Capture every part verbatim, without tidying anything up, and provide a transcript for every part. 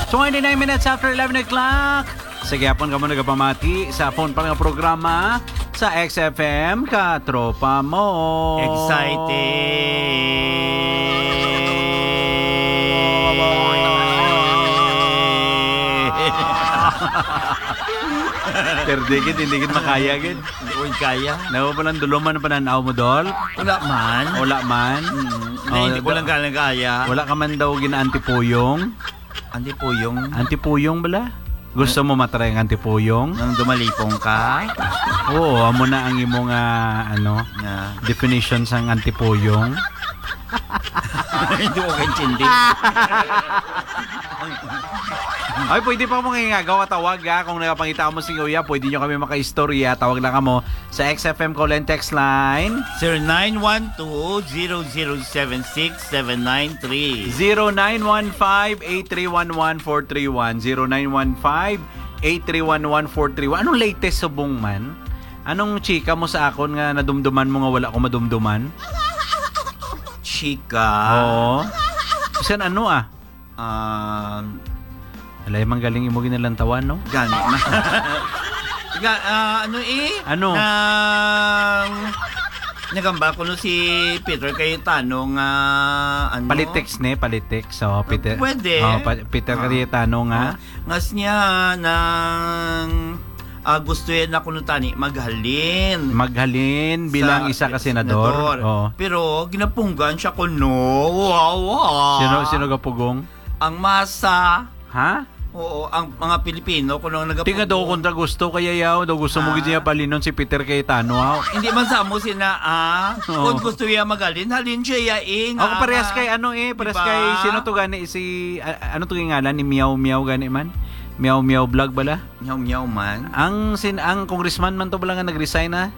twenty-nine minutes after eleven o'clock. Sa gyapon ka mo nagapamati sa phone pa nga programa sa X F M Katropa Mo. Excited. Perdegit, hindi gid makaya gid. Uy, kaya. Nawa pa lang duluman pa nanaw mo dol. Wala man. Wala man. Hmm. Oh, hindi ko lang kaya kaya. Wala ka man daw gina-antipuyong. Antipuyong? Antipuyong bala? Gusto mo matry ang antipuyong? Nang dumalipong ka? Oo, amo na ang imong uh, ano, yeah. definition sang antipuyong. Hindi ko kaintindi. Ay, pwede pa mong ingagaw at tawag ha. Kung nakapangita mo si Kuya, pwede nyo kami maka-istorya. Tawag lang kamo sa X F M call and text line zero nine one two zero zero seven six seven nine three zero nine one five eight three one one four three one zero nine one five eight three one one four three one. Anong latest subong man? Anong chika mo sa akon nga nadumduman mo nga wala ko madumduman? Chika? Oo. Isan ano ah? Um... Alay, manggaling imo ginalantawan, no? Gani. Ga, uh, ano eh? Ano? Nang... Nagamba ko no si Peter Cayetano nga... Ano? Politics ne, politics. So, Peter... Pwede. Oh, pa- Peter uh, Cayetano nga. Uh, ngas niya nang... Uh, gusto yan ako no tani, maghalin. Maghalin bilang sa, isa ka senador. senador. Oh. Pero, ginapunggan siya ko, no? Wow, wow. Sino, sino gapugong? Ang masa. Ha? Oo, ang mga Pilipino kung nang nagapugo. Tinga daw kontra gusto kaya yaw, daw gusto mo gid niya palinon si Peter Cayetano. Ha? Hindi man sa mo sina ah. Kung gusto niya magalin, halin siya yaing. Ako parehas kay ano eh, parehas diba? Kay sino to gani si uh, ano to ngalan ni Miao Miao gani man? Miao Miao vlog bala? Miao Miao man. Ang sin ang congressman man to bala nga nag-resign na.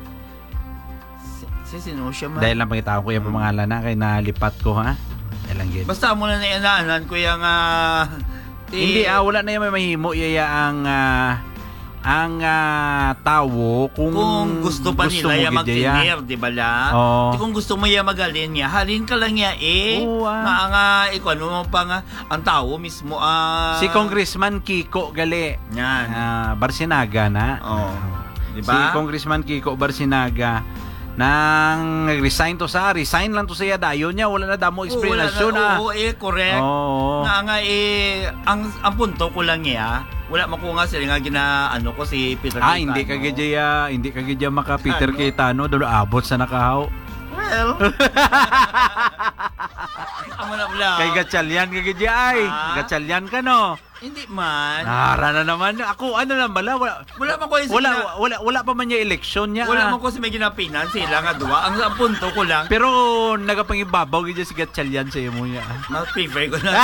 Si, si sino siya man? Dahil lang pangita ko yung pangalan na kay nalipat ko ha. Dahil lang gid. Basta mo na nianaanan ko yang uh, Eh, hindi ah, wala na yung may mahimo yaya ang uh, ang uh, tawo kung, kung gusto pa gusto nila ya mag-engineer, di ba la? Oh. Di kung gusto mo ya magalin niya, halin ka lang ya eh. Oh, ah. Nga nga, ikaw ano mo pa nga, ang tao mismo ah. Si Congressman Kiko gali. Yan. Uh, Barsinaga na. Oh. Di ba? Si Congressman Kiko Barsinaga nang nag-resign to sa resign lang to siya dayon niya wala na damo explanation na. Oo, eh correct. Oo. Nga nga eh ang ang punto ko lang niya, wala mo ko nga sila nga gina ano ko si Peter Ah, Cayetano. hindi ka gidya, hindi ka gidya maka Peter ano? Cayetano do abot sa nakahaw. Well. Amo na bla. Kay Gatchalian ka gidya ay. Ah? Gatchalian ka no. Hindi man. Nara na naman. Ako, ano lang bala? Wala, wala man ko wala, gina, wala, wala pa man niya eleksyon niya. Wala ah. man ko si may ginapinan sila nga duwa. Ang, ang punto ko lang. Pero nagapangibabaw gidya si Gatchalian sa imo niya. Ma-prefer ko na.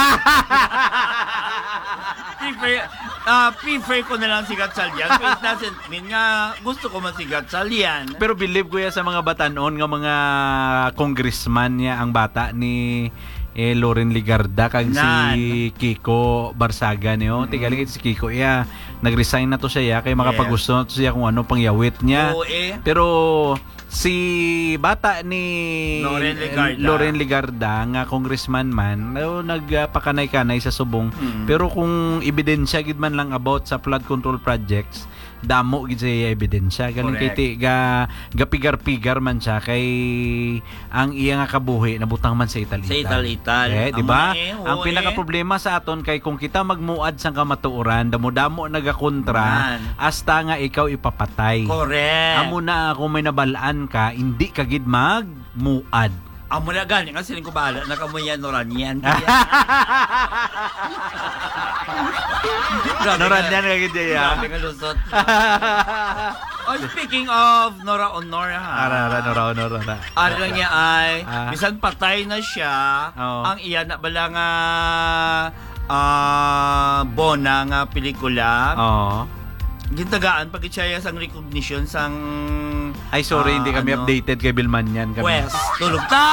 prefer, uh, prefer ko na lang si Gatchalian. So it doesn't mean nga gusto ko man si Gatchalian. Pero believe ko ya sa mga batanon nga mga congressman niya ang bata ni eh Loren Ligarda kag si Kiko Barsaga niyo. Mm-hmm. Tigaling si Kiko ya nag-resign na to siya ya kay makapagusto na to siya kung ano pangyawit niya. Oo, eh. Pero si bata ni Loren Ligarda, Loren Ligarda nga congressman man no, nagpakanay-kanay sa subong. Mm-hmm. Pero kung ebidensya gid man lang about sa flood control projects, damo gid siya ebidensya galing kay ti ga gapigar-pigar man siya kay ang iya nga kabuhi nabutang man sa Italy. Sa Italy-Ital. Eh, di ba? Eh, ang oh, pinaka problema sa aton kay kung kita magmuad sang kamatuoran, damo-damo nagakontra hasta nga ikaw ipapatay. Correct. Amo na kung may nabalaan ka, hindi ka gid magmuad. Amo na gani nga siling ko bahala na kamo yan noran yan. Noran yan ka gid ya. Grabe ka lusot. Oh, speaking of Nora Honor ha. Ara ara Nora Honor na. Ara lang niya ay ah. bisan patay na siya, oh. ang iya na bala nga uh, bona nga pelikula. Oo. Gintagaan pag siya sang recognition sang ay sorry, uh, hindi kami ano? updated kay Bilmanyan kami. West, tulog ta.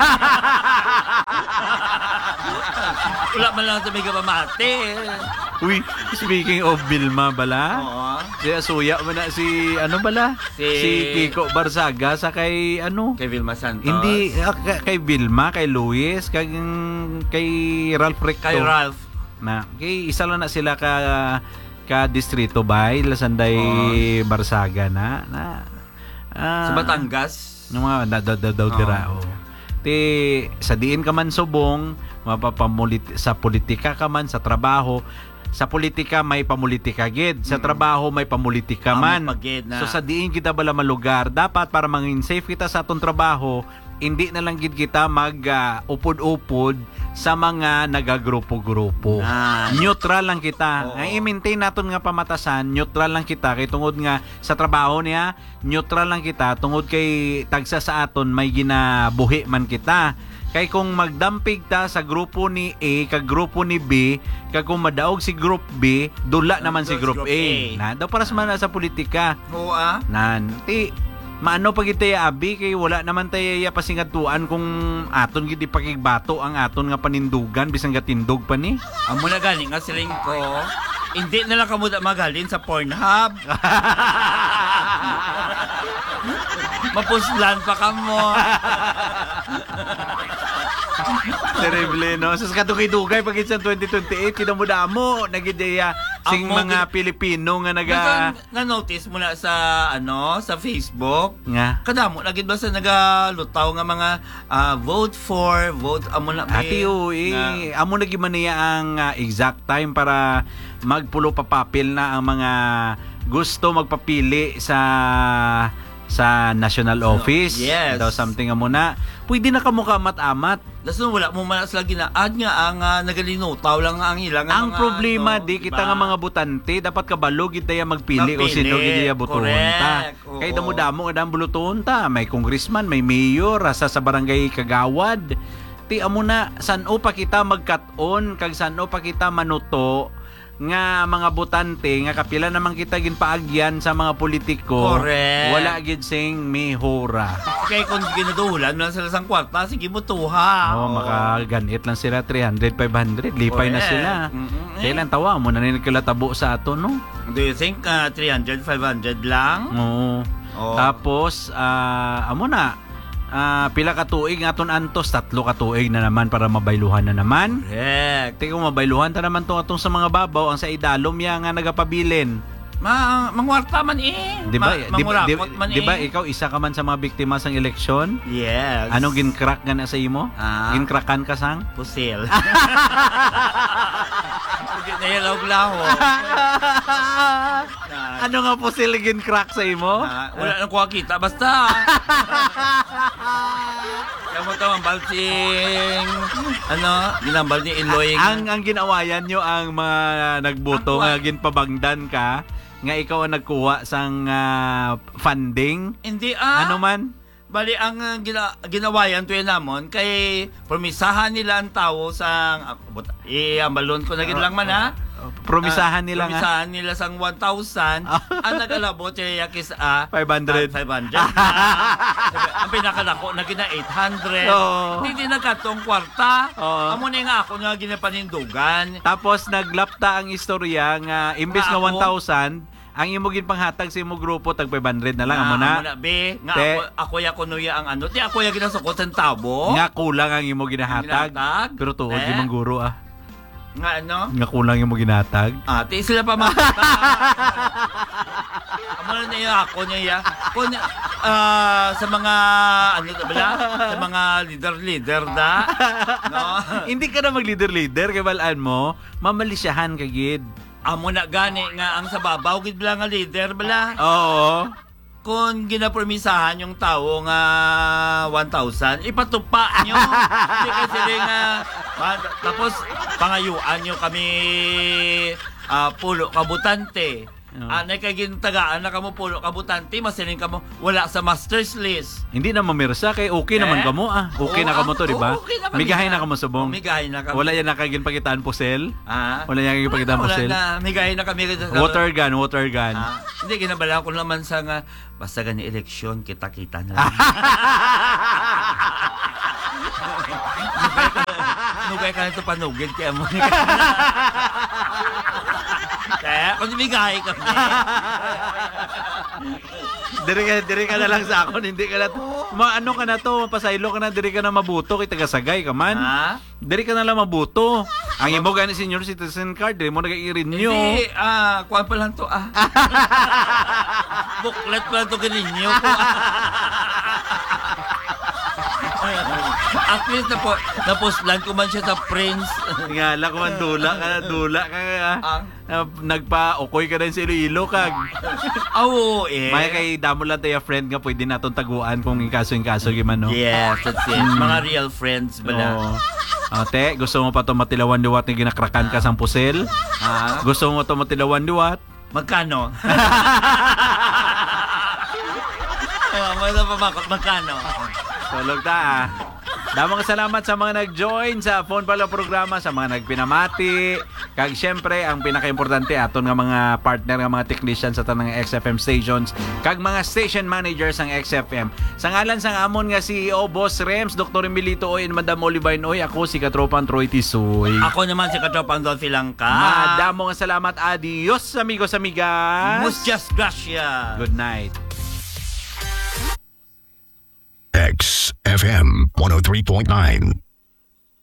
Wala man lang sa may kapamate. Uy, speaking of Bilma bala. Oo. Si Asuya man na si ano bala? Si, si Kiko Barsaga sa kay ano? Kay Vilma Santos. Hindi uh, kay Vilma, kay Luis, kay kay Ralph Recto. Kay Ralph. na kay isa lang na sila ka ka distrito bay Lasanday Barsaga na na ah, Sa Batangas. ng mga da, da, da, daw dira oh. Ti sa diin ka man subong mapapamulit sa politika ka man sa trabaho. Sa politika may pamulitika gid, sa trabaho may pamulitika man. So sa diin kita bala malugar, dapat para mangin safe kita sa atong trabaho, hindi na lang gid kita mag uh, upod-upod sa mga nagagrupo-grupo. Ah. Neutral lang kita. Ay i-maintain naton nga pamatasan, neutral lang kita kay tungod nga sa trabaho niya, neutral lang kita tungod kay tagsa sa aton may ginabuhi man kita. Kay kung magdampig ta sa grupo ni A kag grupo ni B, kag kung madaog si group B, dula naman si group, group A. A. Na daw para sa man sa politika. Oo ah. Nan, ti maano pag itaya abi kay wala naman tayo ya pasingatuan kung aton gid ipakigbato ang aton nga panindugan bisan gatindog pa ni. Amo na gani nga siling ko. Hindi na lang kamo magalin sa Pornhub. Mapuslan pa kamo. Terrible, no? Sa katugay-dugay pag sa twenty twenty-eight, kinamudamo, nagidaya sing Ang mga mo- Pilipino nga naga... Na-notice mo na sa, ano, sa Facebook. Nga. Kadamo, nagid ba sa nagalutaw nga mga ah, vote for, vote, amo na Ati o, eh, amo na gimaniya ang ah, exact time para magpulo papapil na ang mga gusto magpapili sa sa national office. Yes. Daw something amo na. Pwede na kamo ka amat-amat. Daso wala mo man sila ginaad nga ang uh, nagalinutaw lang ang ilang Ang mga, problema ano, di kita diba? nga mga butante dapat kabalo gid tayo magpili o Magpili, sino gid tayo butuhon ta. correct, oo. Kay damo-damo nga dang bulutuhon ta, may congressman, may mayor, asa sa barangay Kagawad. Ti amo na san-o pa kita magkat-on kag san-o pa kita manuto nga mga butante nga kapila naman kita ginpaagyan sa mga politiko. Correct. Wala gid sing mihora. Kaya kung ginaduhulan mo lang sila sang kwarta, sige mo tuha. Oh, makaganit lang sila three hundred, five hundred. Lipay na Correct. sila. Mm-mm. Kailan tawa mo na nilkilatabo sa ato, no? Do you think uh, three hundred, five hundred lang? Oo. Oo. Tapos, ah, amo na, ah, pila ka tuig aton antos, tatlo ka tuig na naman para mabayluhan na naman. Correct. Teka, kung mabayluhan ta naman tong atong sa mga babaw, ang sa idalom ya nga nagapabilin. Ma mangwarta man eh. Di ba? Ma- Di, ba- di, mangurakot man di ba eh. ikaw isa ka man sa mga biktima sang eleksyon? Yes. Anong gincrack nga na sa imo? Ah. Gincrackan ka sang? Pusil. Sige na yung law Ano nga po sila gincrack sa imo? Ah, wala nang kuha kita. Basta. Kamu to ang balsing ano, ginambal ni Iloy. ang ang ginawayan nyo ang mga nagboto Ang nga kuha- ginpabangdan ka nga ikaw ang nagkuha sang ah, funding Hindi ah. ano man Bali ang uh, gina, ginawayan tuyo namon kay permisahan nila ang tao sa uh, i-ambalon ko na gid lang man ha. promisahan Ah, nila nga Promisahan nila sang one thousand. Ang nagalabot siya yakis a five hundred. five hundred. Ang pinakalako na gina eight hundred. Oo. Hindi din nagkatong kwarta. Oo. Amo na nga ako nga ginapanindugan. Tapos naglapta ang istorya nga imbes nga Nga ako. one thousand ang imo gin panghatag sa imo grupo tag five hundred na lang amo Amo na na be nga Te. ako ako ya kunuya ang ano. Di ako ya ginasukot ang tabo. nga kulang ang imo ginahatag Ginatag. pero tuod Eh. di man guro ah Nga ano? nga kulang imo ginatag. Ate, sila pa mga Amo na niya ako niya ya. Kung ah, sa mga ano na bala? Sa mga leader-leader da. No? Hindi ka na mag-leader-leader kay balaan mo mamalisyahan ka gid. Amo na gani nga ang sa babaw gid bala nga leader bala. Oo. Kung ginapromisahan yung tao nga one thousand, ipatupa nyo. Hindi kasi rin nga, ma- tapos pangayuan nyo kami ah, pulo kabutante. Oo. Ah, nagkagintagaan na kamo pulo kabutante, masiling kamo wala sa master's list. Hindi na mamirsa kay okay naman Eh? kamo ah. Okay Oo, na kamo to, ah, di ba? okay naman Migahay yan. na kamo subong. Migahay na kami. Wala yan nakagin pagitaan pusel. Ah? Wala yan nakagin pagitaan Wala pusel. na, migahay na kami. Water gun, water gun. Ah, hindi, ginabala ko naman sa nga, basta gani eleksyon, kita-kita na lang. Nugay ka na ito panugid, kaya mo ni Kaya, kung bigay kami. Dire ka, dire ka na lang sa akin, hindi ka na Maano ka na to, mapasaylo ka na, diri ka na mabuto, kay tagasagay ka man. Ha? Diri ka na lang mabuto. Ang imo gani senior citizen card, diri mo nag-i-renew. Hindi, ah, kuwan pa lang to, ah. Booklet pa lang to ganinyo ko. At least napo, napuslan ko man siya sa Prince. Ngala ko man dula ka, dula ka. Ah. Uh, nagpa-ukoy ka rin sa Iloilo kag. Oo, eh. May kay damo lang tayo friend nga pwede naton taguan kung ikaso-ikaso giman no. Yes, that's it. Mga real friends bala. Oo. Ate, gusto mo pa to matilawan duwat nga ginakrakan ka sang pusel? Ha? Gusto mo to matilawan duwat? Magkano? Ah, ano pa ba? Magkano? Tulog ta ah. Damang salamat sa mga nag-join sa phone pala programa, sa mga nagpinamati. Kag syempre, ang pinaka-importante aton nga mga partner nga mga technician sa tanang X F M stations, kag mga station managers ng X F M. Sa ngalan sang amon nga C E O Boss Rems, Doctor Emilito Oy, and Madam Olivine Oy, ako si Katropang Troy Tisoy. Ako naman si Katropang Dolphy Langka. Madamo nga salamat. Adios amigos amigas. Muchas gracias. Good night. X F M one oh three point nine.